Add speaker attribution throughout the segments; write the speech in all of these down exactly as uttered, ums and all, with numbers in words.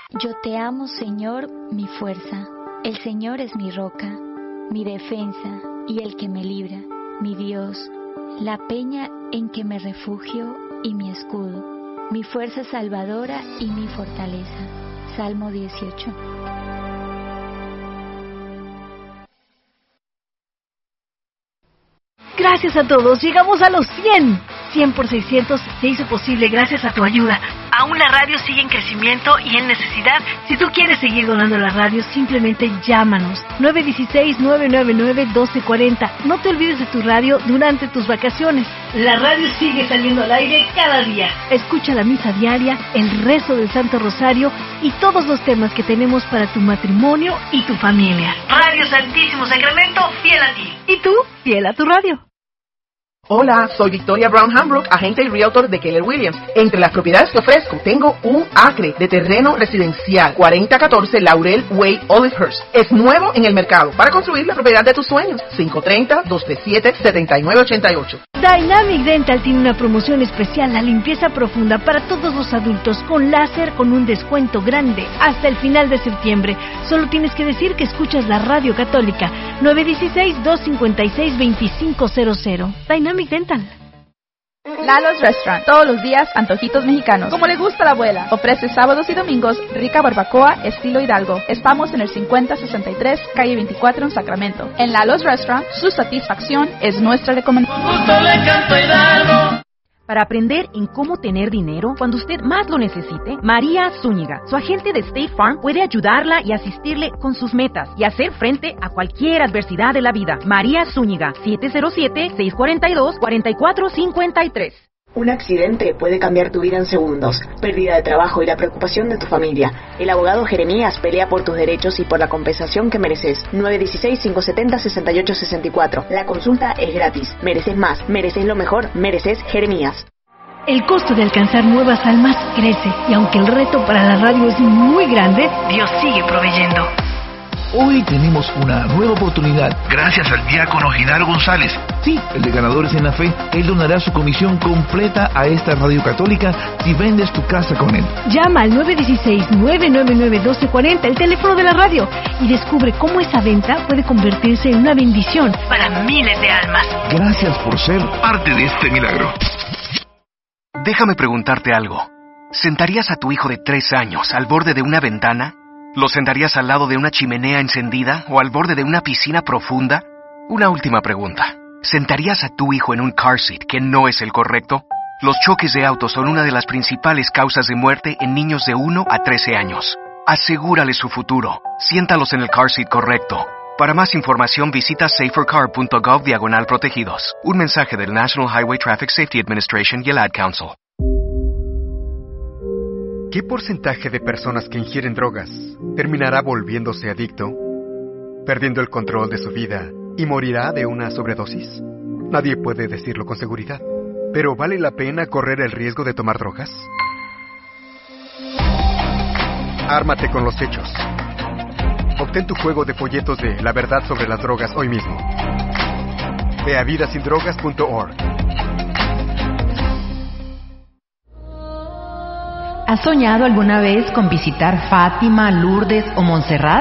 Speaker 1: Yo te amo, Señor, mi fuerza. El Señor es mi roca, mi defensa y el que me libra, mi Dios, la peña en que me refugio y mi escudo, mi fuerza salvadora y mi fortaleza. Salmo dieciocho.
Speaker 2: Gracias a todos, llegamos a los cien. cien por seiscientos se hizo posible gracias a tu ayuda. Aún la radio sigue en crecimiento y en necesidad. Si tú quieres seguir donando la radio, simplemente llámanos. nueve uno seis, nueve nueve nueve, uno dos cuatro cero. No te olvides de tu radio durante tus vacaciones. La radio sigue saliendo al aire cada día. Escucha la misa diaria, el rezo del Santo Rosario y todos los temas que tenemos para tu matrimonio y tu familia. Radio Santísimo Sacramento, fiel a ti. Y tú, fiel a tu radio.
Speaker 3: Hola, soy Victoria Brown Hambrook, agente y realtor de Keller Williams. Entre las propiedades que ofrezco, tengo un acre de terreno residencial, cuarenta catorce Laurel Way, Olivehurst. Es nuevo en el mercado para construir la propiedad de tus sueños. cinco tres cero, dos tres siete, siete nueve ocho ocho.
Speaker 2: Dynamic Dental tiene una promoción especial, la limpieza profunda para todos los adultos con láser con un descuento grande hasta el final de septiembre. Solo tienes que decir que escuchas la radio católica. nueve uno seis, dos cinco seis, dos cinco cero cero. Dynamic Dental.
Speaker 4: Lalo's Restaurant, todos los días antojitos mexicanos, como le gusta a la abuela. Ofrece sábados y domingos rica barbacoa estilo Hidalgo. Estamos en el cincuenta sesenta y tres, calle veinticuatro en Sacramento. En Lalo's Restaurant, su satisfacción es nuestra recomendación.
Speaker 5: Para aprender en cómo tener dinero cuando usted más lo necesite, María Zúñiga, su agente de State Farm, puede ayudarla y asistirle con sus metas y hacer frente a cualquier adversidad de la vida. María Zúñiga, siete cero siete, seis cuatro dos, cuatro cuatro cinco tres.
Speaker 6: Un accidente puede cambiar tu vida en segundos, pérdida de trabajo y la preocupación de tu familia. El abogado Jeremías pelea por tus derechos y por la compensación que mereces. nueve uno seis, cinco siete cero, seis ocho seis cuatro. La consulta es gratis. Mereces más, mereces lo mejor, mereces Jeremías.
Speaker 2: El costo de alcanzar nuevas almas crece y aunque el reto para la radio es muy grande, Dios sigue proveyendo.
Speaker 7: Hoy tenemos una nueva oportunidad. Gracias al diácono Genaro González. Sí, el de Ganadores en la Fe. Él donará su comisión completa a esta radio católica si vendes tu casa con él.
Speaker 2: Llama al nueve uno seis, nueve nueve nueve, uno dos cuatro cero, el teléfono de la radio, y descubre cómo esa venta puede convertirse en una bendición para miles de almas.
Speaker 7: Gracias por ser parte de este milagro.
Speaker 8: Déjame preguntarte algo. ¿Sentarías a tu hijo de tres años al borde de una ventana? ¿Lo sentarías al lado de una chimenea encendida o al borde de una piscina profunda? Una última pregunta. ¿Sentarías a tu hijo en un car seat que no es el correcto? Los choques de autos son una de las principales causas de muerte en niños de uno a trece años. Asegúrale su futuro. Siéntalos en el car seat correcto. Para más información visita safercar.gov diagonal protegidos. Un mensaje del National Highway Traffic Safety Administration y el Ad Council.
Speaker 9: ¿Qué porcentaje de personas que ingieren drogas terminará volviéndose adicto, perdiendo el control de su vida y morirá de una sobredosis? Nadie puede decirlo con seguridad, pero ¿vale la pena correr el riesgo de tomar drogas? Ármate con los hechos. Obtén tu juego de folletos de La Verdad sobre las Drogas hoy mismo. Ve a vida sin drogas punto org.
Speaker 5: ¿Has soñado alguna vez con visitar Fátima, Lourdes o Montserrat?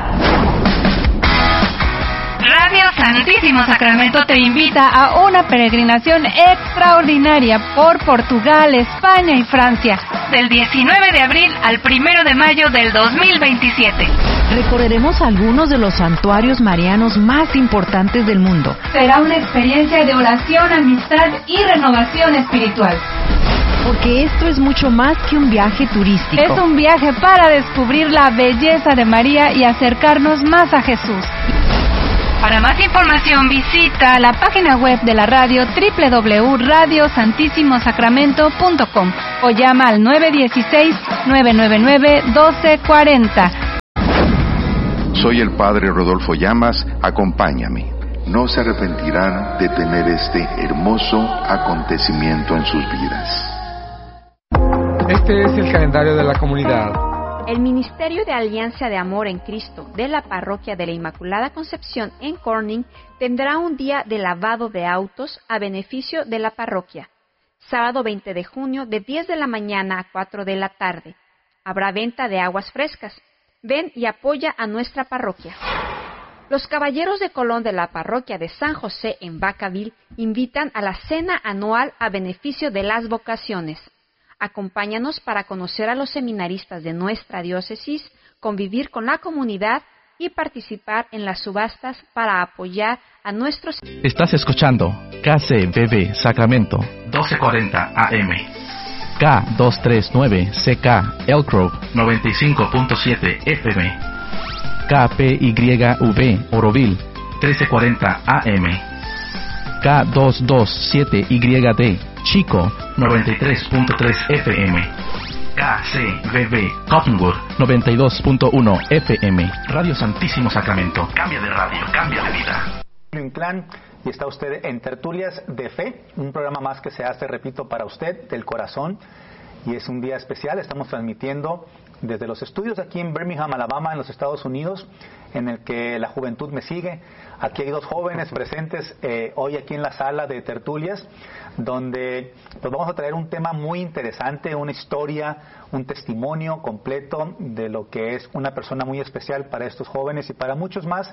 Speaker 10: Radio Santísimo Sacramento te invita a una peregrinación extraordinaria por Portugal, España y Francia, del diecinueve de abril al primero de mayo del dos mil veintisiete.
Speaker 5: Recorreremos algunos de los santuarios marianos más importantes del mundo.
Speaker 10: Será una experiencia de oración, amistad y renovación espiritual.
Speaker 5: Porque esto es mucho más que un viaje turístico.
Speaker 10: Es un viaje para descubrir la belleza de María y acercarnos más a Jesús. Para más información visita la página web de la radio doble u doble u doble u punto radio santísimo sacramento punto com o llama al nueve uno seis, nueve nueve nueve, uno dos cuatro cero.
Speaker 11: Soy el Padre Rodolfo Llamas, acompáñame. No se arrepentirán de tener este hermoso acontecimiento en sus vidas.
Speaker 12: Este es el calendario de la comunidad.
Speaker 13: El Ministerio de Alianza de Amor en Cristo de la Parroquia de la Inmaculada Concepción en Corning tendrá un día de lavado de autos a beneficio de la parroquia, sábado veinte de junio de diez de la mañana a cuatro de la tarde. Habrá venta de aguas frescas. Ven y apoya a nuestra parroquia. Los Caballeros de Colón de la parroquia de San José en Vacaville invitan a la cena anual a beneficio de las vocaciones. Acompáñanos para conocer a los seminaristas de nuestra diócesis, convivir con la comunidad y participar en las subastas para apoyar a nuestros...
Speaker 14: Estás escuchando K C B B Sacramento doce cuarenta A M, K doscientos treinta y nueve C K Elk Grove noventa y cinco punto siete F M, K P Y V Oroville trece cuarenta A M, K doscientos veintisiete Y D Chico noventa y tres punto tres F M, K C B B Cottonwood noventa y dos punto uno F M. Radio Santísimo Sacramento. Cambia de radio, cambia de vida.
Speaker 15: Inclán, y está usted en Tertulias de Fe, un programa más que se hace, repito, para usted, del corazón, y es un día especial. Estamos transmitiendo desde los estudios aquí en Birmingham, Alabama, en los Estados Unidos, en el que la juventud me sigue. Aquí hay dos jóvenes presentes eh, hoy aquí en la sala de tertulias, donde pues vamos a traer un tema muy interesante, una historia, un testimonio completo de lo que es una persona muy especial para estos jóvenes y para muchos más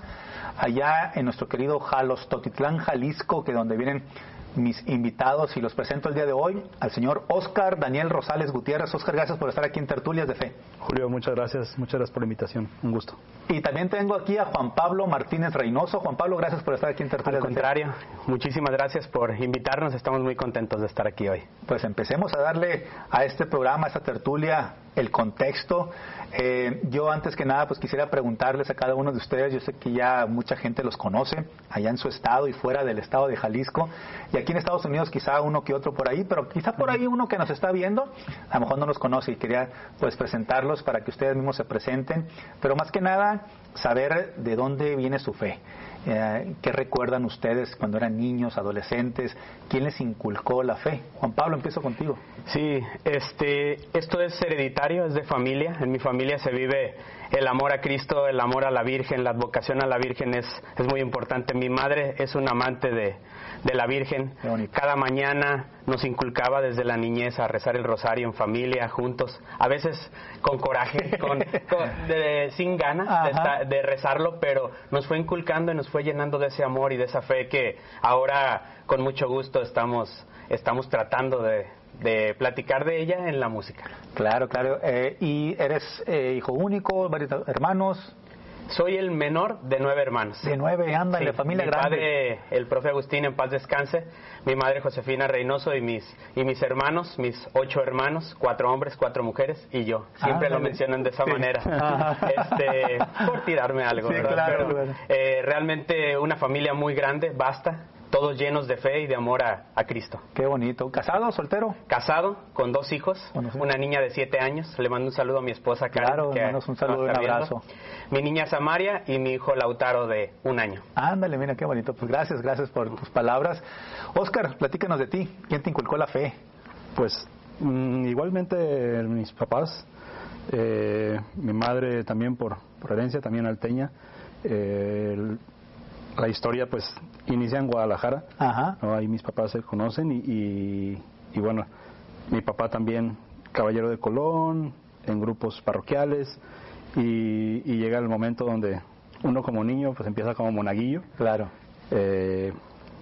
Speaker 15: allá en nuestro querido Jalostotitlán, Jalisco, que donde vienen mis invitados, y los presento el día de hoy al señor Óscar Daniel Rosales Gutiérrez. Óscar, gracias por estar aquí en Tertulias de Fe.
Speaker 16: Julio, muchas gracias, muchas gracias por la invitación, un gusto.
Speaker 15: Y también tengo aquí a Juan Pablo Martínez Reynoso. Juan Pablo, gracias por estar aquí en Tertulias
Speaker 17: de Fe. Al contrario, muchísimas gracias por invitarnos, estamos muy contentos de estar aquí hoy.
Speaker 15: Pues empecemos a darle a este programa, a esta tertulia, el contexto. Eh, yo antes que nada pues quisiera preguntarles a cada uno de ustedes, yo sé que ya mucha gente los conoce allá en su estado y fuera del estado de Jalisco, y aquí en Estados Unidos quizá uno que otro por ahí, pero quizá por ahí uno que nos está viendo a lo mejor no los conoce, y quería pues presentarlos para que ustedes mismos se presenten, pero más que nada saber de dónde viene su fe. Eh, ¿Qué recuerdan ustedes cuando eran niños, adolescentes? ¿Quién les inculcó la fe? Juan Pablo, empiezo contigo.
Speaker 17: Sí, este, esto es hereditario, es de familia. En mi familia se vive el amor a Cristo, el amor a la Virgen, la advocación a la Virgen es, es muy importante. Mi madre es un amante de, de la Virgen. Cada mañana nos inculcaba desde la niñez a rezar el rosario en familia, juntos, a veces con coraje, con, con, de, sin ganas de, esta, de rezarlo, pero nos fue inculcando y nos fue llenando de ese amor y de esa fe que ahora con mucho gusto estamos, estamos tratando de, de platicar de ella en la música.
Speaker 15: Claro, claro. Eh, ¿Y eres eh, hijo único, varios hermanos?
Speaker 17: Soy el menor de nueve hermanos.
Speaker 15: De nueve, ándale, sí, familia
Speaker 17: mi
Speaker 15: grande.
Speaker 17: Mi padre, el profe Agustín, en paz descanse. Mi madre, Josefina Reynoso, y mis y mis hermanos, mis ocho hermanos, cuatro hombres, cuatro mujeres, y yo. Siempre ah, lo mencionan de esa sí. manera, este, por tirarme algo, sí, ¿verdad? Claro, Pero, claro. Eh, realmente una familia muy grande, vasta, todos llenos de fe y de amor a, a Cristo.
Speaker 15: Qué bonito. ¿Casado o soltero?
Speaker 17: Casado, con dos hijos, bueno, sí. una niña de siete años. Le mando un saludo a mi esposa Karen.
Speaker 15: Claro, que un saludo y un abrazo.
Speaker 17: Mi niña Samaria y mi hijo Lautaro de un año.
Speaker 15: Ándale, mira qué bonito. Pues gracias, gracias por tus palabras. Óscar, platícanos de ti. ¿Quién te inculcó la fe?
Speaker 16: Pues mm, igualmente mis papás, eh, mi madre también por, por herencia, también alteña. Eh, el, La historia pues inicia en Guadalajara. Ajá. ¿No? Ahí mis papás se conocen y, y, y bueno, mi papá también caballero de Colón, en grupos parroquiales, y, y llega el momento donde uno como niño pues empieza como monaguillo.
Speaker 15: Claro.
Speaker 16: Eh,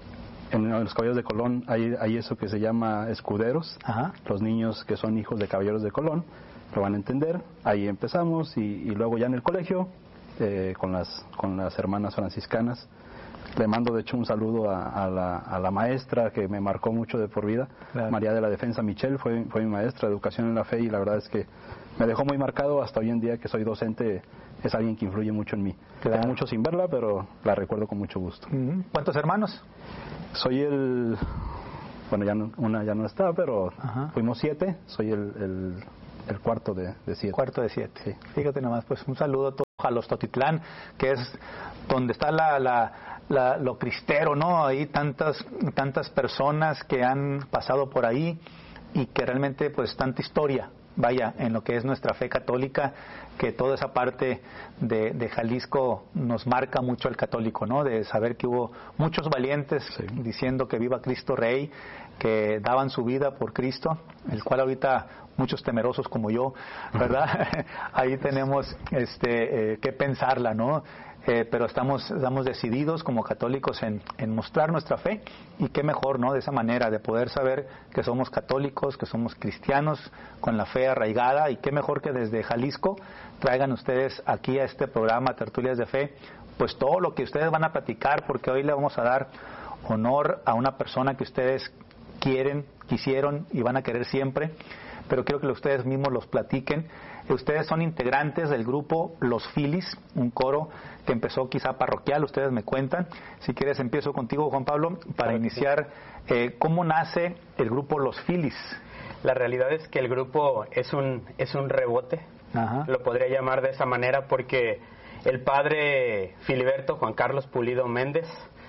Speaker 16: en los caballeros de Colón hay, hay eso que se llama escuderos. Ajá. Los niños que son hijos de caballeros de Colón lo van a entender. Ahí empezamos y, y luego ya en el colegio eh, con las con las hermanas franciscanas. Le mando de hecho un saludo a, a, la, a la maestra que me marcó mucho de por vida, claro. María de la Defensa Michel, fue, fue mi maestra de educación en la fe, y la verdad es que me dejó muy marcado. Hasta hoy en día que soy docente, es alguien que influye mucho en mí. Claro. Tengo mucho sin verla, pero la recuerdo con mucho gusto.
Speaker 15: Uh-huh. ¿Cuántos hermanos?
Speaker 16: Soy el... Bueno, ya no, una ya no está, pero Ajá. fuimos siete, soy el, el, el cuarto de, de siete.
Speaker 15: Cuarto de siete, sí. Fíjate nomás, pues un saludo a todos. A los Totitlán, que es donde está la, la, la, lo cristero, ¿no? Ahí tantas tantas personas que han pasado por ahí y que realmente pues tanta historia vaya, en lo que es nuestra fe católica, que toda esa parte de, de Jalisco nos marca mucho al católico, ¿no? De saber que hubo muchos valientes sí. diciendo que viva Cristo Rey, que daban su vida por Cristo, el cual ahorita muchos temerosos como yo, ¿verdad? Ahí tenemos este eh, que pensarla, ¿no? Eh, pero estamos, estamos decididos como católicos en, en mostrar nuestra fe, y qué mejor, ¿no? De esa manera, de poder saber que somos católicos, que somos cristianos con la fe arraigada, y qué mejor que desde Jalisco traigan ustedes aquí a este programa Tertulias de Fe, pues todo lo que ustedes van a platicar, porque hoy le vamos a dar honor a una persona que ustedes quieren, quisieron y van a querer siempre, pero quiero que ustedes mismos los platiquen. Ustedes son integrantes del grupo Los Phillies, un coro que empezó quizá parroquial, ustedes me cuentan. Si quieres empiezo contigo, Juan Pablo, para iniciar, eh, ¿cómo nace el grupo Los Phillies?
Speaker 17: La realidad es que el grupo es un, es un rebote, Ajá. lo podría llamar de esa manera, porque el padre Filiberto Juan Carlos Pulido Méndez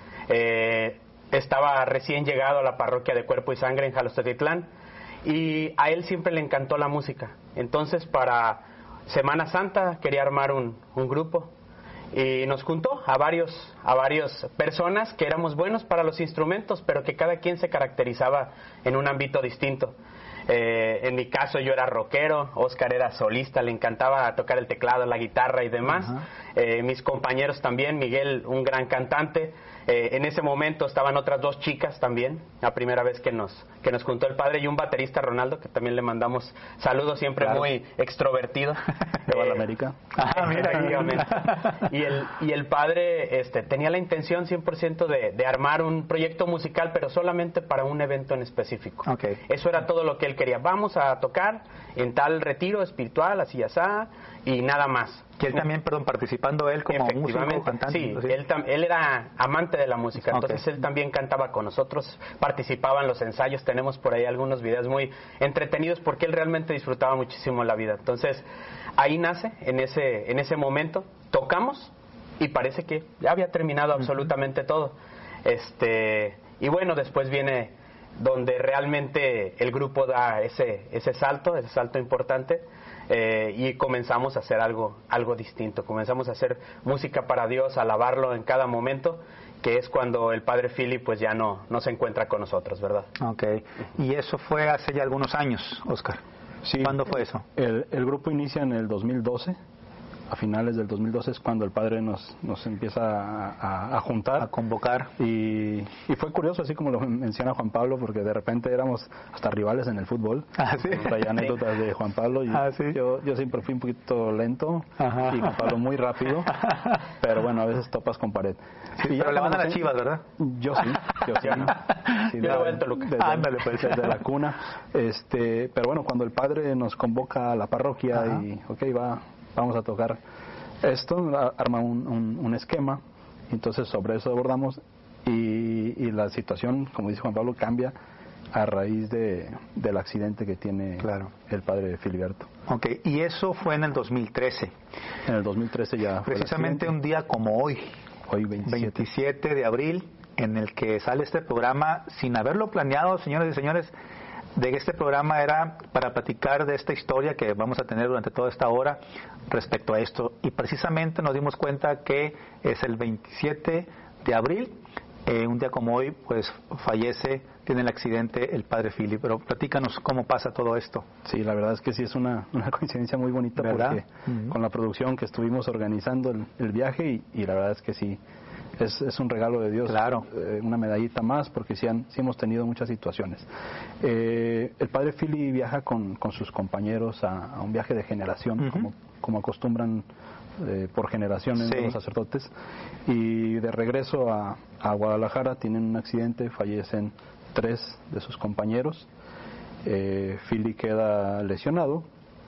Speaker 17: eh, estaba recién llegado a la parroquia de Cuerpo y Sangre en Jalostotitlán, y a él siempre le encantó la música. Entonces, para Semana Santa quería armar un, un grupo, y nos juntó a varios a varias personas que éramos buenos para los instrumentos, pero que cada quien se caracterizaba en un ámbito distinto. Eh, en mi caso yo era rockero, Oscar era solista, le encantaba tocar el teclado, la guitarra y demás. Eh, mis compañeros también, Miguel, un gran cantante. Eh, en ese momento estaban otras dos chicas también, la primera vez que nos que nos juntó el padre, y un baterista, Ronaldo, que también le mandamos saludos, siempre claro. muy extrovertido.
Speaker 16: De eh, América.
Speaker 17: Ah, mira, y el y el padre este tenía la intención cien por ciento de, de armar un proyecto musical, pero solamente para un evento en específico.
Speaker 15: Okay.
Speaker 17: Eso era todo lo que él quería. Vamos a tocar en tal retiro espiritual, así y asá, y nada más.
Speaker 15: Y él también, perdón, participando él como músico, cantante.
Speaker 17: Sí, ¿sí? Él, él era amante de la música, entonces okay. él también cantaba con nosotros, participaba en los ensayos, tenemos por ahí algunos videos muy entretenidos, porque él realmente disfrutaba muchísimo la vida. Entonces, ahí nace, en ese, en ese momento, tocamos, y parece que ya había terminado absolutamente uh-huh. todo. Este, y bueno, después viene donde realmente el grupo da ese, ese salto, ese salto importante. Eh, y comenzamos a hacer algo algo distinto, comenzamos a hacer música para Dios, a alabarlo en cada momento, que es cuando el padre Philly pues ya no, no se encuentra con nosotros, ¿verdad?
Speaker 15: Okay. Y eso fue hace ya algunos años, Oscar.
Speaker 16: Sí.
Speaker 15: ¿Cuándo fue eso?
Speaker 16: El, el grupo inicia en el dos mil doce. A finales del dos mil doce es cuando el padre nos, nos empieza a, a, a juntar,
Speaker 15: a convocar.
Speaker 16: Y, y fue curioso, así como lo menciona Juan Pablo, porque de repente éramos hasta rivales en el fútbol.
Speaker 15: Ah, ¿sí?
Speaker 16: Hay anécdotas de Juan Pablo. Y
Speaker 15: ah, ¿sí?
Speaker 16: yo, yo siempre fui un poquito lento, Ajá. y Juan Pablo muy rápido, pero bueno, a veces topas con pared.
Speaker 15: Sí, y pero le van a las Chivas, ¿verdad?
Speaker 16: Yo sí, yo sí. sí
Speaker 17: yo lo vento, Lucas.
Speaker 16: Desde, Ándale, pues. desde la cuna. Este, pero bueno, cuando el padre nos convoca a la parroquia, Ajá. y ok, va... vamos a tocar esto, arma un, un, un esquema, entonces sobre eso abordamos, y, y la situación, como dice Juan Pablo, cambia a raíz de, del accidente que tiene
Speaker 15: claro.
Speaker 16: el padre Filiberto.
Speaker 15: Ok, y eso fue en el dos mil trece.
Speaker 16: En el dos mil trece ya fue
Speaker 15: precisamente un día como hoy,
Speaker 16: hoy veintisiete.
Speaker 15: veintisiete de abril, en el que sale este programa sin haberlo planeado, señores y señores. De este programa era para platicar de esta historia que vamos a tener durante toda esta hora respecto a esto, y precisamente nos dimos cuenta que es el veintisiete de abril, eh, un día como hoy, pues fallece, tiene el accidente el padre Philly. Pero platícanos cómo pasa todo esto.
Speaker 16: Sí, la verdad es que sí es una, una coincidencia muy bonita, ¿verdad? Porque uh-huh. con la producción que estuvimos organizando el, el viaje, y, y la verdad es que sí Es, es un regalo de Dios,
Speaker 15: claro.
Speaker 16: eh, una medallita más, porque sí, han, sí hemos tenido muchas situaciones. Eh, el padre Philly viaja con, con sus compañeros a, a un viaje de generación, uh-huh. como, como acostumbran eh, por generaciones sí. los sacerdotes, y de regreso a, a Guadalajara tienen un accidente, fallecen tres de sus compañeros. eh, Philly queda lesionado,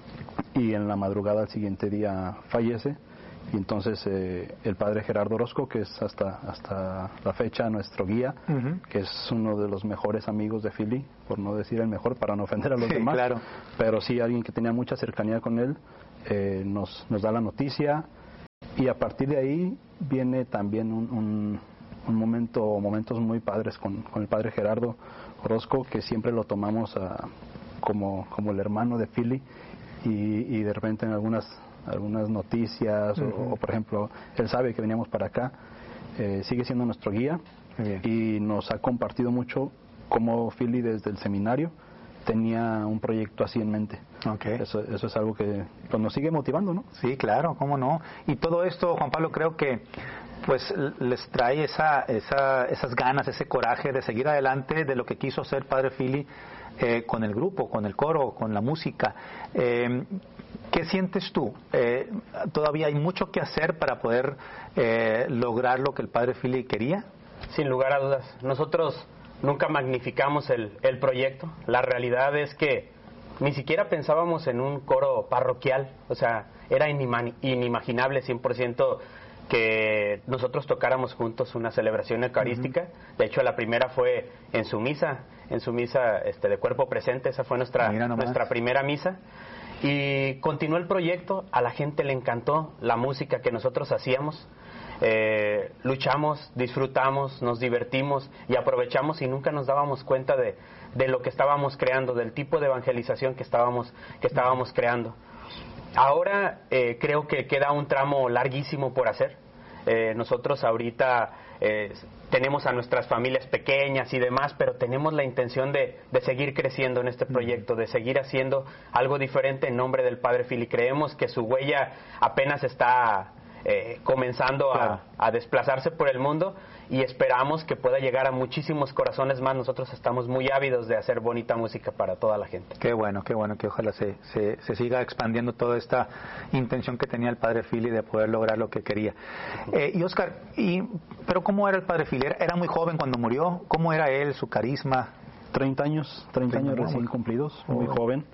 Speaker 16: y en la madrugada al siguiente día fallece. Y entonces eh, el padre Gerardo Orozco, que es hasta hasta la fecha nuestro guía, uh-huh. que es uno de los mejores amigos de Philly, por no decir el mejor, para no ofender a los
Speaker 15: sí,
Speaker 16: demás,
Speaker 15: claro.
Speaker 16: pero sí alguien que tenía mucha cercanía con él, eh, nos, nos da la noticia, y a partir de ahí viene también un, un, un momento, momentos muy padres con, con el padre Gerardo Orozco, que siempre lo tomamos a, como, como el hermano de Philly, y, y de repente en algunas algunas noticias uh-huh. o, o por ejemplo él sabe que veníamos para acá, eh, sigue siendo nuestro guía y nos ha compartido mucho cómo Philly desde el seminario tenía un proyecto así en mente.
Speaker 15: Okay.
Speaker 16: Eso, eso es algo que pues, nos sigue motivando, ¿no?
Speaker 15: Sí, claro, cómo no. Y todo esto, Juan Pablo, creo que pues les trae esa, esa, esas ganas, ese coraje de seguir adelante de lo que quiso hacer Padre Philly eh, con el grupo, con el coro, con la música. Eh, ¿Qué sientes tú? Eh, ¿Todavía hay mucho que hacer para poder eh, lograr lo que el Padre Philly quería?
Speaker 17: Sin lugar a dudas. Nosotros nunca magnificamos el, el proyecto. La realidad es que ni siquiera pensábamos en un coro parroquial. O sea, era inima- inimaginable cien por ciento que nosotros tocáramos juntos una celebración eucarística. Uh-huh. De hecho, la primera fue en su misa, en su misa este, de cuerpo presente. Esa fue nuestra, nuestra primera misa. Y continuó el proyecto, a la gente le encantó la música que nosotros hacíamos. Eh, luchamos, disfrutamos, nos divertimos y aprovechamos y nunca nos dábamos cuenta de, de lo que estábamos creando, del tipo de evangelización que estábamos, que estábamos creando. Ahora eh, creo que queda un tramo larguísimo por hacer. Eh, nosotros ahorita eh, tenemos a nuestras familias pequeñas y demás, pero tenemos la intención de, de seguir creciendo en este proyecto, de seguir haciendo algo diferente en nombre del Padre Philly. Creemos que su huella apenas está Eh, comenzando a, a desplazarse por el mundo y esperamos que pueda llegar a muchísimos corazones más. Nosotros estamos muy ávidos de hacer bonita música para toda la gente.
Speaker 15: Qué bueno, qué bueno, que ojalá se, se, se siga expandiendo toda esta intención que tenía el Padre Philly de poder lograr lo que quería. Eh, y Oscar, y, ¿pero cómo era el Padre Philly? ¿Era, era muy joven cuando murió? ¿Cómo era él, su carisma?
Speaker 16: treinta años, treinta años recién cumplidos, muy oh. joven.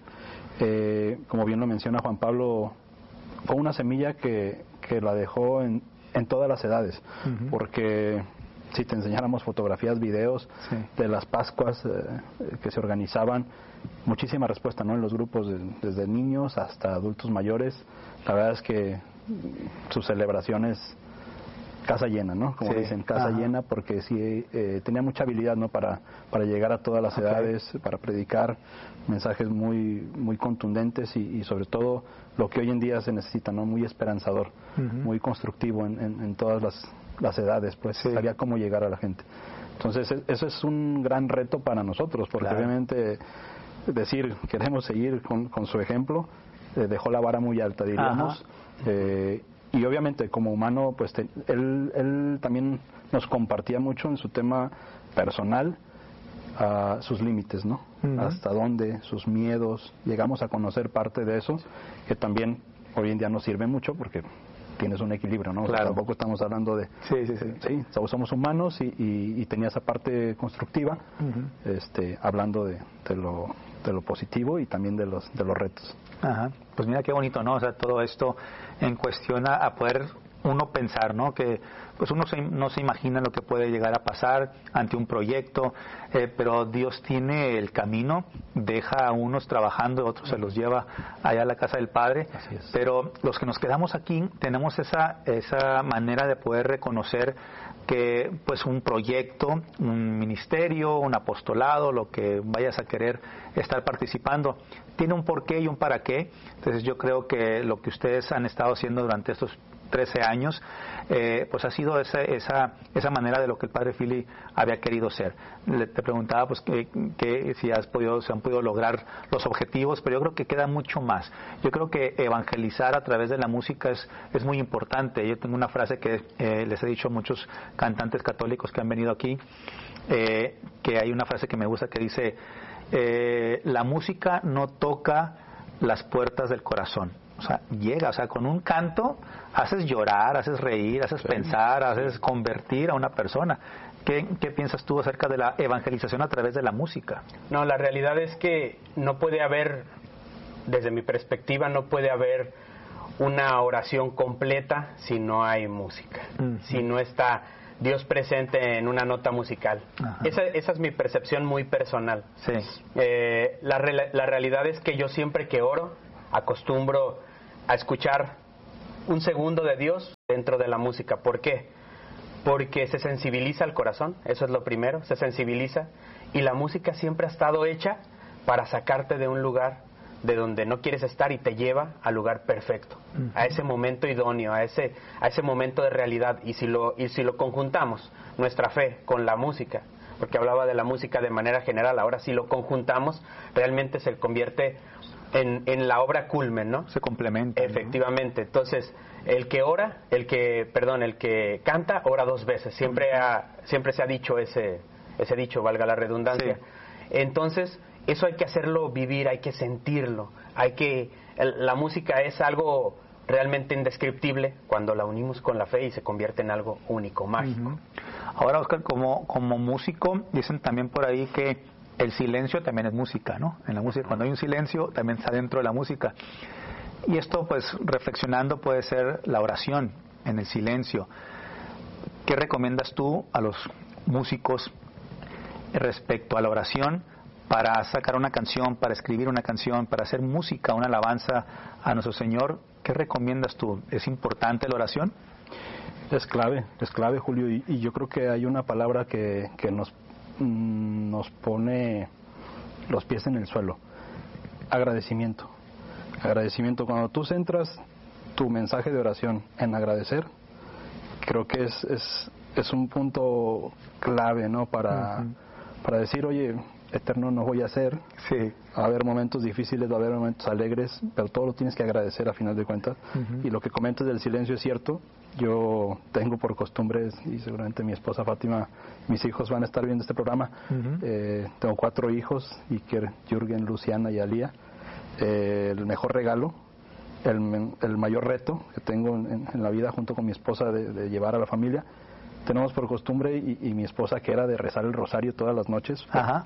Speaker 16: Eh, como bien lo menciona Juan Pablo, fue una semilla que que la dejó en, en todas las edades, uh-huh. porque si te enseñáramos fotografías, videos sí. de las Pascuas eh, que se organizaban, muchísima respuesta, ¿no? En los grupos de, desde niños hasta adultos mayores. La verdad es que sus celebraciones casa llena, ¿no? Como sí. dicen, casa Ajá. llena, porque sí eh, tenía mucha habilidad, ¿no? Para para llegar a todas las okay. edades, para predicar mensajes muy muy contundentes y, y sobre todo lo que hoy en día se necesita, ¿no? Muy esperanzador, uh-huh. muy constructivo en, en, en todas las, las edades, pues sí. sabía cómo llegar a la gente. Entonces eso es un gran reto para nosotros, porque claro. obviamente decir queremos seguir con, con su ejemplo eh, dejó la vara muy alta, diríamos. Eh, y obviamente como humano, pues te, él, él también nos compartía mucho en su tema personal a sus límites, ¿no? Uh-huh. Hasta dónde, sus miedos, llegamos a conocer parte de eso, que también hoy en día nos sirve mucho porque tienes un equilibrio, ¿no? Claro. O sea, tampoco estamos hablando de...
Speaker 15: Sí, sí, sí.
Speaker 16: Sí, somos humanos y, y, y tenía esa parte constructiva, uh-huh. este, hablando de, de, lo, de lo positivo y también de los, de los retos.
Speaker 15: Ajá. Pues mira qué bonito, ¿no? O sea, todo esto en cuestión a, a poder uno pensar, ¿no? Que pues uno se, no se imagina lo que puede llegar a pasar ante un proyecto, eh, pero Dios tiene el camino, deja a unos trabajando, otros se los lleva allá a la casa del Padre.
Speaker 16: Así es.
Speaker 15: Pero los que nos quedamos aquí tenemos esa esa manera de poder reconocer que pues un proyecto, un ministerio, un apostolado, lo que vayas a querer estar participando, tiene un porqué y un para qué. Entonces yo creo que lo que ustedes han estado haciendo durante estos trece años, eh, pues ha sido esa, esa esa manera de lo que el Padre Philly había querido ser. Le, te preguntaba pues que, que si has podido, se han podido lograr los objetivos, pero yo creo que queda mucho más. Yo creo que evangelizar a través de la música es, es muy importante. Yo tengo una frase que eh, les he dicho a muchos cantantes católicos que han venido aquí, eh, que hay una frase que me gusta que dice, eh, la música no toca las puertas del corazón. O sea, llega, o sea, con un canto haces llorar, haces reír, haces sí. pensar, haces convertir a una persona. ¿Qué, ¿Qué piensas tú acerca de la evangelización a través de la música?
Speaker 17: No, la realidad es que no puede haber, desde mi perspectiva, no puede haber una oración completa si no hay música, uh-huh. si no está Dios presente en una nota musical. Esa, esa es mi percepción muy personal.
Speaker 15: Sí.
Speaker 17: Eh, la, la realidad es que yo siempre que oro acostumbro a escuchar un segundo de Dios dentro de la música. ¿Por qué? Porque se sensibiliza el corazón, eso es lo primero, se sensibiliza, y la música siempre ha estado hecha para sacarte de un lugar de donde no quieres estar y te lleva al lugar perfecto, uh-huh. a ese momento idóneo, a ese a ese momento de realidad. Y si lo y si lo conjuntamos, nuestra fe con la música, porque hablaba de la música de manera general, ahora si lo conjuntamos, realmente se convierte en, en la obra culmen, ¿no?
Speaker 15: Se complementa.
Speaker 17: Efectivamente. ¿No? Entonces, el que ora, el que, perdón, el que canta, ora dos veces. Siempre ha, siempre se ha dicho ese, ese dicho, valga la redundancia. Sí. Entonces, eso hay que hacerlo vivir, hay que sentirlo, hay que, el, la música es algo realmente indescriptible cuando la unimos con la fe y se convierte en algo único, mágico.
Speaker 15: Uh-huh. Ahora, Oscar, como, como músico, dicen también por ahí que el silencio también es música, ¿no? En la música, cuando hay un silencio, también está dentro de la música. Y esto, pues, reflexionando, puede ser la oración en el silencio. ¿Qué recomiendas tú a los músicos respecto a la oración para sacar una canción, para escribir una canción, para hacer música, una alabanza a nuestro Señor? ¿Qué recomiendas tú? ¿Es importante la oración?
Speaker 16: Es clave, es clave, Julio, y, y yo creo que hay una palabra que, que nos, mm, nos pone los pies en el suelo. Agradecimiento. Agradecimiento. Cuando tú centras tu mensaje de oración en agradecer, creo que es, es, es un punto clave, ¿no? Para, uh-huh. para decir, oye, eterno no voy a ser.
Speaker 15: Sí.
Speaker 16: Va a haber momentos difíciles, va a haber momentos alegres, pero todo lo tienes que agradecer a final de cuentas. Uh-huh. Y lo que comentas del silencio es cierto. Yo tengo por costumbre, y seguramente mi esposa Fátima, mis hijos van a estar viendo este programa. Uh-huh. Eh, tengo cuatro hijos, Iker, Jürgen, Luciana y Alía. Eh, el mejor regalo, el, el mayor reto que tengo en, en la vida junto con mi esposa de, de llevar a la familia. Tenemos por costumbre, y, y mi esposa que era de rezar el rosario todas las noches.
Speaker 15: Ajá.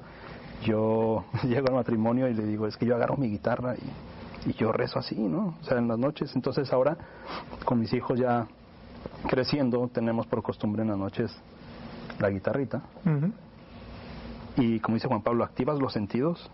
Speaker 16: Yo llego al matrimonio y le digo, es que yo agarro mi guitarra y, y yo rezo así, ¿no? O sea, en las noches. Entonces ahora, con mis hijos ya creciendo, tenemos por costumbre en las noches la guitarrita. Uh-huh. Y como dice Juan Pablo, activas los sentidos.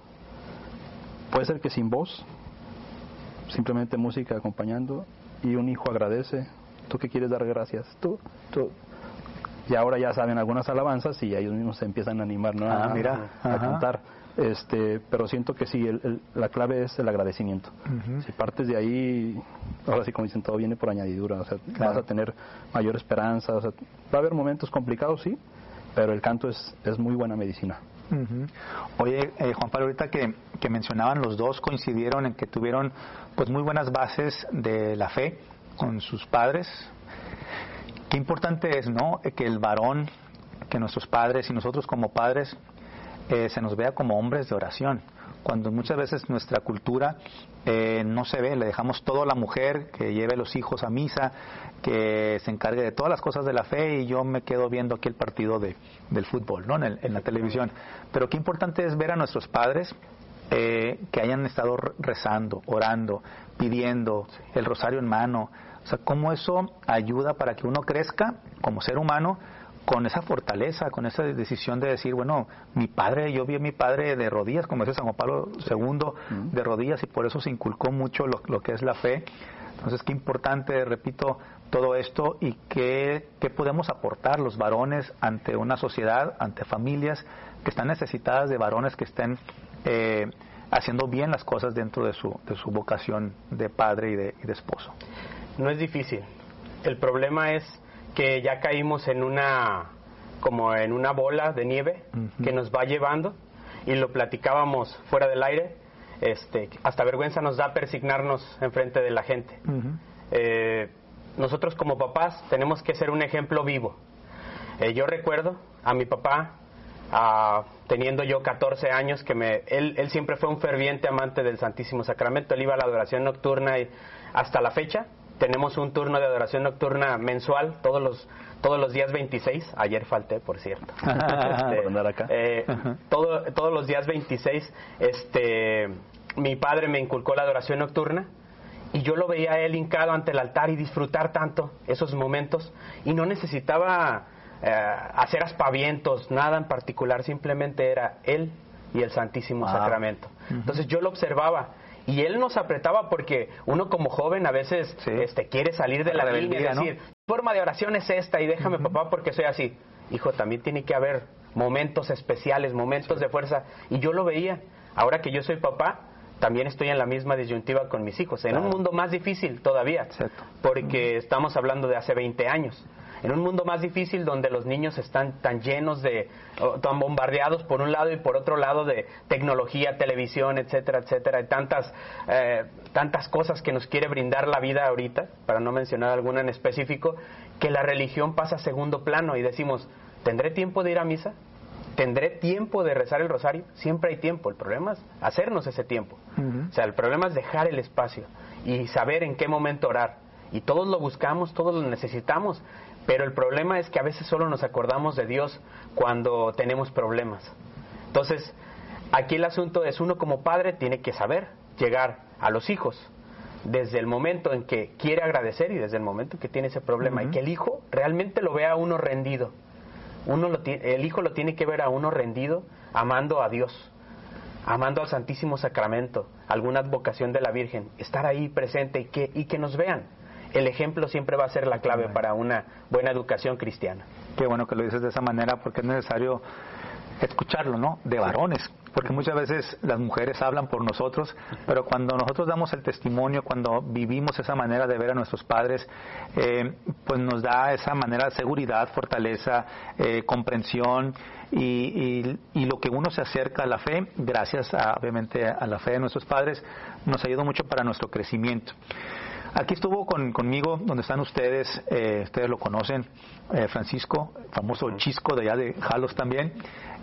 Speaker 16: Puede ser que sin voz, simplemente música acompañando, y un hijo agradece. ¿Tú qué quieres dar gracias? Tú, tú. Y ahora ya saben algunas alabanzas y ellos mismos se empiezan a animar, ¿no?
Speaker 15: Ah,
Speaker 16: a,
Speaker 15: mira,
Speaker 16: a, a cantar. Este, pero siento que sí, el, el, la clave es el agradecimiento. Uh-huh. Si partes de ahí, ahora sí, como dicen, todo viene por añadidura. O sea, claro, vas a tener mayor esperanza. O sea, va a haber momentos complicados, sí, pero el canto es, es muy buena medicina.
Speaker 15: Uh-huh. Oye, eh, Juan Pablo, ahorita que, que mencionaban, los dos coincidieron en que tuvieron pues muy buenas bases de la fe con sus padres. Qué importante es, ¿no?, que el varón, que nuestros padres y nosotros como padres eh, se nos vea como hombres de oración. Cuando muchas veces nuestra cultura eh, no se ve, le dejamos todo a la mujer, que lleve a los hijos a misa, que se encargue de todas las cosas de la fe, y yo me quedo viendo aquí el partido de, del fútbol, ¿no?, en, el, en la televisión. Pero qué importante es ver a nuestros padres eh, que hayan estado rezando, orando, pidiendo, el rosario en mano. O sea, cómo eso ayuda para que uno crezca como ser humano con esa fortaleza, con esa decisión de decir, bueno, mi padre, yo vi a mi padre de rodillas, como dice San Juan Pablo segundo, uh-huh. de rodillas, y por eso se inculcó mucho lo, lo que es la fe. Entonces, qué importante, repito, todo esto, y qué, qué podemos aportar los varones ante una sociedad, ante familias que están necesitadas de varones que estén eh, haciendo bien las cosas dentro de su, de su vocación de padre y de, y de esposo.
Speaker 17: No es difícil. El problema es que ya caímos en una como en una bola de nieve uh-huh. que nos va llevando, y lo platicábamos fuera del aire, este, hasta vergüenza nos da persignarnos enfrente de la gente. Uh-huh. Eh, nosotros como papás tenemos que ser un ejemplo vivo. Eh, yo recuerdo a mi papá, a, teniendo yo catorce años, que me, él, él siempre fue un ferviente amante del Santísimo Sacramento. Él iba a la adoración nocturna, y hasta la fecha tenemos un turno de adoración nocturna mensual, todos los todos los días veintiséis. Ayer falté, por cierto. este,
Speaker 16: por andar acá.
Speaker 17: Eh, todo, todos los días veintiséis, este, mi padre me inculcó la adoración nocturna, y yo lo veía a él hincado ante el altar y disfrutar tanto esos momentos, y no necesitaba eh, hacer aspavientos, nada en particular, simplemente era él y el Santísimo wow. Sacramento. Uh-huh. Entonces yo lo observaba. Y él nos apretaba, porque uno como joven a veces sí. este, quiere salir de la, la línea y decir, ¿no?, forma de oración es esta, y déjame uh-huh. papá porque soy así. Hijo, también tiene que haber momentos especiales, momentos sí. de fuerza. Y yo lo veía. Ahora que yo soy papá, también estoy en la misma disyuntiva con mis hijos, en
Speaker 15: Claro.
Speaker 17: un mundo más difícil todavía,
Speaker 15: Exacto.
Speaker 17: porque estamos hablando de hace veinte años. En un mundo más difícil donde los niños están tan llenos de, o tan bombardeados por un lado y por otro lado de tecnología, televisión, etcétera, etcétera, y tantas, eh, tantas cosas que nos quiere brindar la vida ahorita, para no mencionar alguna en específico, que la religión pasa a segundo plano y decimos, ¿tendré tiempo de ir a misa? ¿Tendré tiempo de rezar el rosario? Siempre hay tiempo, el problema es hacernos ese tiempo.
Speaker 15: Uh-huh.
Speaker 17: O sea, el problema es dejar el espacio y saber en qué momento orar. Y todos lo buscamos, todos lo necesitamos, pero el problema es que a veces solo nos acordamos de Dios cuando tenemos problemas. Entonces, aquí el asunto es, uno como padre tiene que saber llegar a los hijos desde el momento en que quiere agradecer y desde el momento en que tiene ese problema, uh-huh. y que el hijo realmente lo vea a uno rendido. Uno lo tiene, el hijo lo tiene que ver a uno rendido, amando a Dios, amando al Santísimo Sacramento, alguna advocación de la Virgen, estar ahí presente y que, y que nos vean. El ejemplo siempre va a ser la clave para una buena educación cristiana.
Speaker 15: Qué bueno que lo dices de esa manera, porque es necesario escucharlo, ¿no? De varones, porque muchas veces las mujeres hablan por nosotros, pero cuando nosotros damos el testimonio, cuando vivimos esa manera de ver a nuestros padres, eh, pues nos da esa manera de seguridad, fortaleza, eh, comprensión, y, y, y lo que uno se acerca a la fe, gracias a, obviamente a la fe de nuestros padres, nos ayuda mucho para nuestro crecimiento. Aquí estuvo con, conmigo, donde están ustedes, eh, ustedes lo conocen, eh, Francisco, famoso Chisco de allá de Jalos también,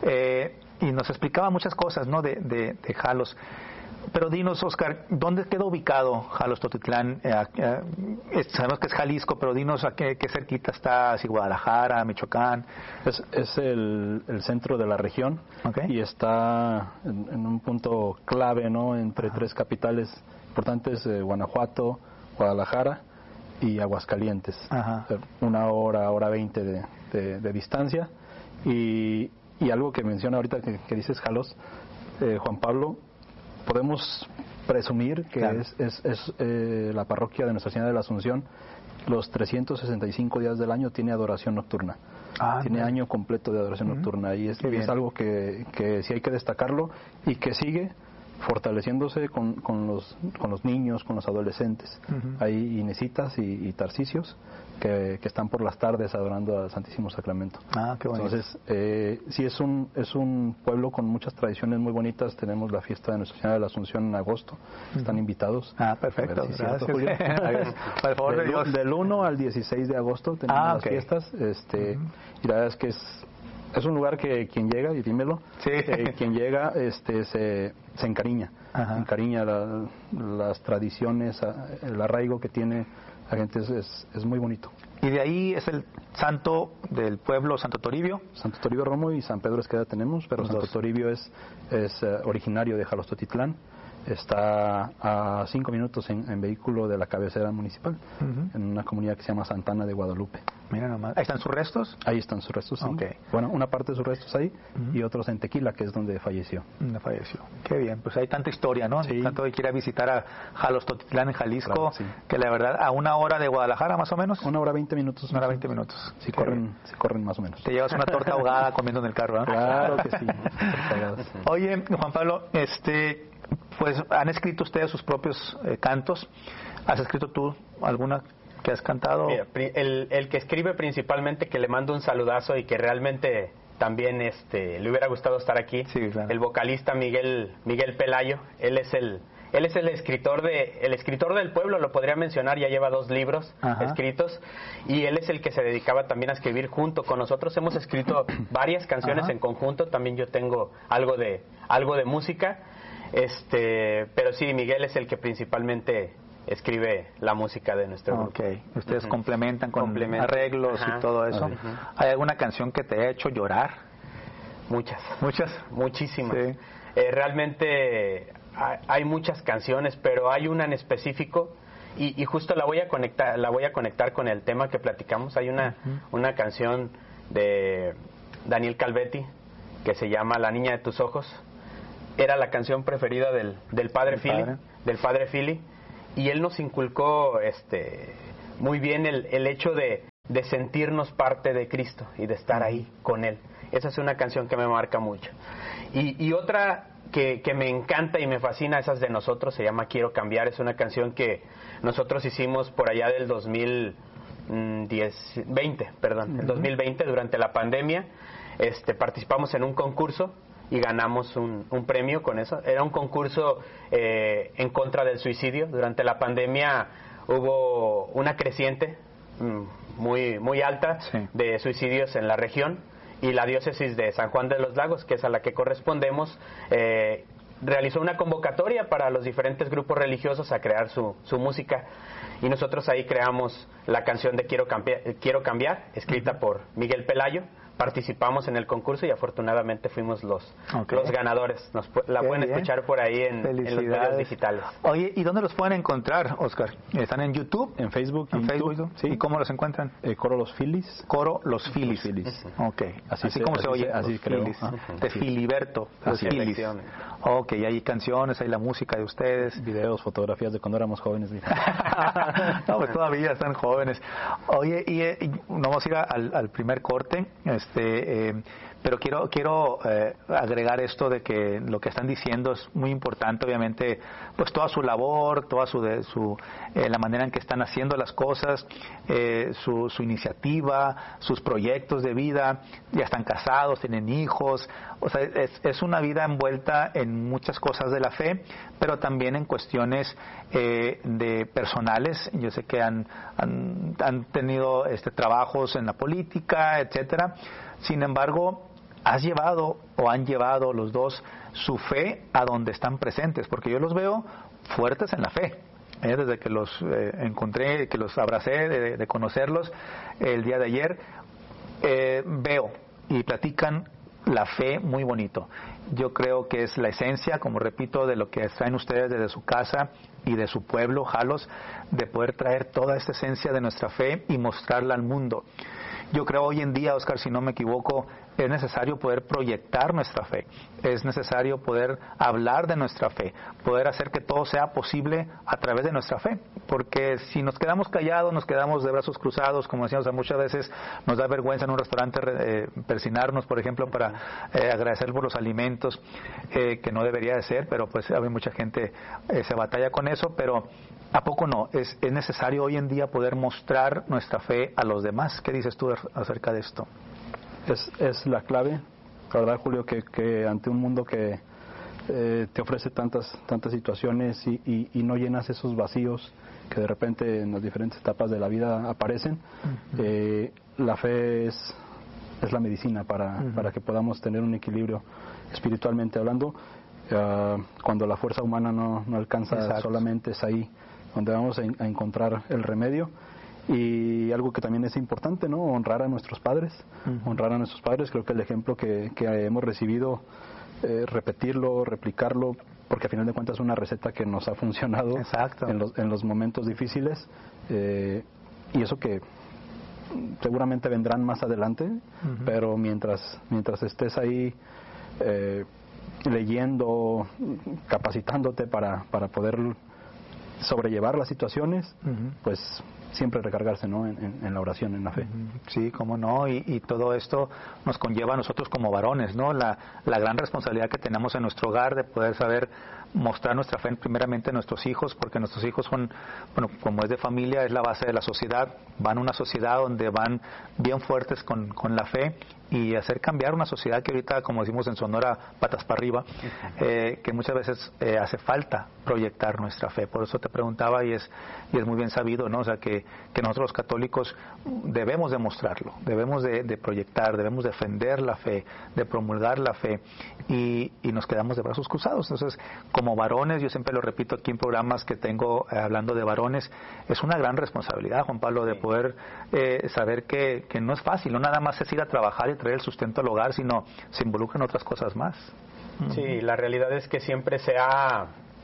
Speaker 15: eh, y nos explicaba muchas cosas, ¿no?, de, de, de Jalos. Pero dinos, Oscar, ¿dónde queda ubicado Jalos Totitlán? Eh, eh, sabemos que es Jalisco, pero dinos a qué, qué cerquita está, si Guadalajara, Michoacán.
Speaker 16: Es, es el, el centro de la región, okay. Y está en, en un punto clave, ¿no?, entre Ajá. tres capitales importantes, eh, Guanajuato, Guadalajara y Aguascalientes. Ajá. Una hora, hora veinte de, de, de distancia. Y, y algo que menciona ahorita que, que dices, Jalos, eh, Juan Pablo, podemos presumir que claro. es, es, es eh, la parroquia de Nuestra Señora de la Asunción, los trescientos sesenta y cinco días del año tiene adoración nocturna. Ah, tiene no. año completo de adoración uh-huh. nocturna. Y es, es algo que, que sí hay que destacarlo y que sigue fortaleciéndose con, con los con los niños, con los adolescentes. Uh-huh. Hay Inesitas y, y Tarcisios que, que están por las tardes adorando al Santísimo Sacramento.
Speaker 15: Ah, qué bonito.
Speaker 16: Entonces, eh, sí es un es un pueblo con muchas tradiciones muy bonitas. Tenemos la fiesta de Nuestra Señora de la Asunción en agosto. Uh-huh. Están invitados.
Speaker 15: Ah, perfecto.
Speaker 16: Si cierto, Julio. Por favor, del, de Dios. Del uno al dieciséis de agosto tenemos ah, las okay. fiestas. Este, uh-huh. Y la verdad es que es Es un lugar que quien llega, y dímelo, sí. eh, quien llega este, se, se encariña, Ajá. se encariña la, las tradiciones, el arraigo que tiene la gente es, es, es muy bonito.
Speaker 15: Y de ahí es el santo del pueblo, Santo Toribio.
Speaker 16: Santo Toribio Romo y San Pedro Esqueda tenemos, pero Los Santo dos. Toribio es, es uh, originario de Jalos Totitlán. Está a cinco minutos en, en vehículo de la cabecera municipal, uh-huh. en una comunidad que se llama Santana de Guadalupe.
Speaker 15: Mira nomás. ¿Ahí están sus restos?
Speaker 16: Ahí están sus restos, sí.
Speaker 15: Okay.
Speaker 16: Bueno, una parte de sus restos ahí uh-huh. y otros en Tequila, que es donde falleció.
Speaker 15: Donde falleció. Qué bien, pues hay tanta historia, ¿no? Sí. Tanto que quiera visitar a Jalos Totitlán en Jalisco, claro, sí. que la verdad, a una hora de Guadalajara más o menos.
Speaker 16: Una hora veinte minutos.
Speaker 15: Una hora veinte minutos.
Speaker 16: Sí, corren, sí corren más o menos.
Speaker 15: Te llevas una torta ahogada comiendo en el carro, ¿eh?
Speaker 16: Claro que sí.
Speaker 15: Oye, Juan Pablo, este... pues han escrito ustedes sus propios eh, cantos. ¿Has escrito tú alguna que has cantado?
Speaker 17: Mira, el, el que escribe principalmente, que le mando un saludazo y que realmente también este le hubiera gustado estar aquí,
Speaker 15: sí, claro.
Speaker 17: el vocalista Miguel Miguel Pelayo. Él es el él es el escritor de el escritor del pueblo, lo podría mencionar, ya lleva dos libros Ajá. escritos, y él es el que se dedicaba también a escribir junto con nosotros. Hemos escrito varias canciones Ajá. en conjunto. También yo tengo algo de algo de música. Este, pero sí, Miguel es el que principalmente escribe la música de nuestro grupo.
Speaker 15: Okay. Ustedes uh-huh. complementan con complementan. arreglos Ajá. y todo eso. Uh-huh. ¿Hay alguna canción que te haya hecho llorar?
Speaker 17: Muchas.
Speaker 15: ¿Muchas?
Speaker 17: Muchísimas.
Speaker 15: Sí.
Speaker 17: Eh, realmente hay, hay muchas canciones, pero hay una en específico y, y justo la voy a conectar, la voy a conectar con el tema que platicamos. Hay una uh-huh. una canción de Daniel Calvetti que se llama La niña de tus ojos. Era la canción preferida del, del padre Philly, del padre Philly, y él nos inculcó este muy bien el, el hecho de, de sentirnos parte de Cristo y de estar ahí con él. Esa es una canción que me marca mucho. Y, y otra que, que me encanta y me fascina, esa es de nosotros, se llama Quiero Cambiar, es una canción que nosotros hicimos por allá del dos mil veinte, perdón, uh-huh. el dos mil veinte, durante la pandemia. Este, participamos en un concurso y ganamos un, un premio con eso. Era un concurso eh, en contra del suicidio. Durante la pandemia hubo una creciente mm, muy, muy alta sí. de suicidios en la región, y la diócesis de San Juan de los Lagos, que es a la que correspondemos, eh, realizó una convocatoria para los diferentes grupos religiosos a crear su, su música, y nosotros ahí creamos la canción de Quiero Cambiar, Quiero Cambiar escrita uh-huh. por Miguel Pelayo. Participamos en el concurso y afortunadamente fuimos los, okay. los ganadores. Nos, la Qué pueden bien. escuchar por ahí en, en los medios digitales.
Speaker 15: Oye, ¿y dónde los pueden encontrar, Oscar? ¿Están en YouTube?
Speaker 16: En Facebook.
Speaker 15: ¿En
Speaker 16: YouTube,
Speaker 15: Facebook?
Speaker 16: Sí.
Speaker 15: ¿Y cómo los encuentran?
Speaker 16: Eh, Coro Los Filis.
Speaker 15: Coro Los Filis.
Speaker 16: Los Filis.
Speaker 15: Ok. Así, así se, como así se oye.
Speaker 16: Así
Speaker 15: los
Speaker 16: creo.
Speaker 15: Filis.
Speaker 16: Ah,
Speaker 15: de sí. Filiberto. Los
Speaker 16: así
Speaker 15: Filis. Ok, hay canciones, hay la música de ustedes.
Speaker 16: Videos, fotografías de cuando éramos jóvenes.
Speaker 15: No, pues todavía están jóvenes. Oye, y, y no vamos a ir al, al primer corte, este... Eh, pero quiero quiero eh, agregar esto de que lo que están diciendo es muy importante, obviamente, pues toda su labor, toda su, de, su eh, la manera en que están haciendo las cosas, eh, su, su iniciativa, sus proyectos de vida, ya están casados, tienen hijos, o sea, es, es una vida envuelta en muchas cosas de la fe, pero también en cuestiones eh, de personales. Yo sé que han, han, han tenido este trabajos en la política, etcétera. Sin embargo, has llevado o han llevado los dos su fe a donde están presentes, porque yo los veo fuertes en la fe. Eh, desde que los eh, encontré, que los abracé, de, de conocerlos eh, el día de ayer, eh, veo y platican la fe muy bonito. Yo creo que es la esencia, como repito, de lo que traen ustedes desde su casa y de su pueblo, Jalos, de poder traer toda esta esencia de nuestra fe y mostrarla al mundo. Yo creo hoy en día, Oscar, si no me equivoco, es necesario poder proyectar nuestra fe, es necesario poder hablar de nuestra fe, poder hacer que todo sea posible a través de nuestra fe, porque si nos quedamos callados, nos quedamos de brazos cruzados, como decíamos, muchas veces nos da vergüenza en un restaurante eh, persinarnos, por ejemplo, para eh, agradecer por los alimentos, eh, que no debería de ser, pero pues hay mucha gente eh, se batalla con eso, pero ¿a poco no? Es, es necesario hoy en día poder mostrar nuestra fe a los demás. ¿Qué dices tú acerca de esto?
Speaker 16: Es, es la clave, la verdad, Julio, que, que ante un mundo que eh, te ofrece tantas tantas situaciones y, y, y no llenas esos vacíos que de repente en las diferentes etapas de la vida aparecen, uh-huh. eh, la fe es, es la medicina para, uh-huh. para que podamos tener un equilibrio espiritualmente hablando. Uh, cuando la fuerza humana no, no alcanza, Exacto. solamente es ahí donde vamos a, a encontrar el remedio. Y algo que también es importante, ¿no? Honrar a nuestros padres, uh-huh. honrar a nuestros padres. Creo que el ejemplo que, que hemos recibido, eh, repetirlo, replicarlo, porque a final de cuentas es una receta que nos ha funcionado en los, en los momentos difíciles, eh, y eso que seguramente vendrán más adelante, uh-huh. pero mientras mientras estés ahí eh, leyendo, capacitándote para, para poder sobrellevar las situaciones, uh-huh. pues siempre recargarse, ¿no? en, en, en la oración, en la fe.
Speaker 15: Sí, cómo no, y, y todo esto nos conlleva a nosotros como varones, ¿no? La, la gran responsabilidad que tenemos en nuestro hogar de poder saber mostrar nuestra fe primeramente a nuestros hijos, porque nuestros hijos son, bueno, como es de familia, es la base de la sociedad, van a una sociedad donde van bien fuertes con, con la fe, y hacer cambiar una sociedad que ahorita, como decimos en Sonora, patas para arriba, eh, que muchas veces eh, hace falta proyectar nuestra fe. Por eso te preguntaba, y es y es muy bien sabido, ¿no? O sea, que, que nosotros los católicos debemos demostrarlo, debemos de, de proyectar, debemos defender la fe, de promulgar la fe, y, y nos quedamos de brazos cruzados. Entonces, como varones, yo siempre lo repito aquí en programas que tengo eh, hablando de varones, es una gran responsabilidad, Juan Pablo, de poder eh, saber que, que no es fácil, no nada más es ir a trabajar y traer el sustento al hogar, sino se involucran otras cosas más.
Speaker 17: Sí, la realidad es que siempre se ha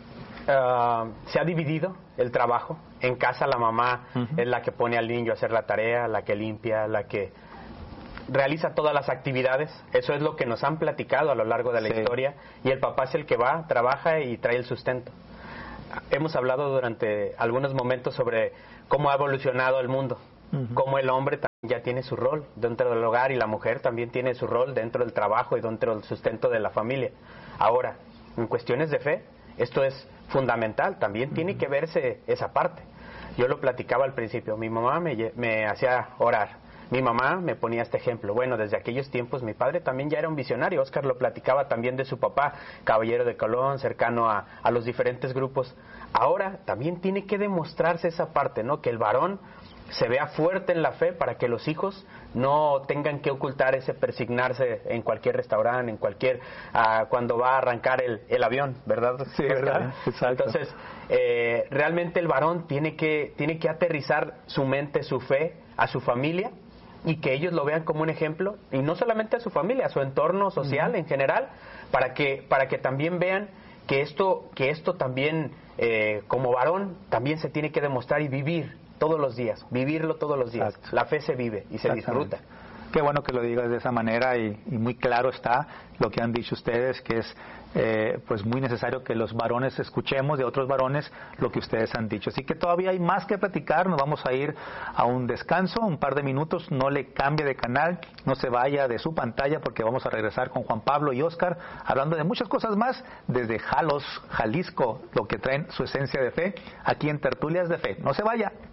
Speaker 17: uh, se ha dividido el trabajo. En casa la mamá uh-huh. es la que pone al niño a hacer la tarea, la que limpia, la que realiza todas las actividades. Eso es lo que nos han platicado a lo largo de la sí. historia, y el papá es el que va, trabaja y trae el sustento. Hemos hablado durante algunos momentos sobre cómo ha evolucionado el mundo, uh-huh. cómo el hombre también ya tiene su rol dentro del hogar y la mujer también tiene su rol dentro del trabajo y dentro del sustento de la familia. Ahora, en cuestiones de fe, esto es fundamental, también uh-huh. tiene que verse esa parte. Yo lo platicaba al principio, mi mamá me, me hacía orar, mi mamá me ponía este ejemplo. Bueno, desde aquellos tiempos mi padre también ya era un visionario. Oscar lo platicaba también de su papá, caballero de Colón, cercano a, a los diferentes grupos. Ahora también tiene que demostrarse esa parte, ¿no? Que el varón se vea fuerte en la fe para que los hijos no tengan que ocultar ese persignarse en cualquier restaurante, en cualquier, uh, cuando va a arrancar el, el avión, ¿verdad?
Speaker 15: Sí, ¿verdad? Exacto.
Speaker 17: Entonces, eh, realmente el varón tiene que, tiene que aterrizar su mente, su fe a su familia, y que ellos lo vean como un ejemplo, y no solamente a su familia, a su entorno social uh-huh. en general, para que, para que también vean que esto, que esto también, eh, como varón, también se tiene que demostrar y vivir todos los días, vivirlo todos los días.
Speaker 15: Exacto.
Speaker 17: La fe se vive y se disfruta.
Speaker 15: Qué bueno que lo digas de esa manera, y, y muy claro está lo que han dicho ustedes, que es eh, pues muy necesario que los varones escuchemos de otros varones lo que ustedes han dicho. Así que todavía hay más que platicar, nos vamos a ir a un descanso, un par de minutos, no le cambie de canal, no se vaya de su pantalla, porque vamos a regresar con Juan Pablo y Oscar hablando de muchas cosas más desde Jalos, Jalisco, lo que traen su esencia de fe aquí en Tertulias de Fe. No se vaya.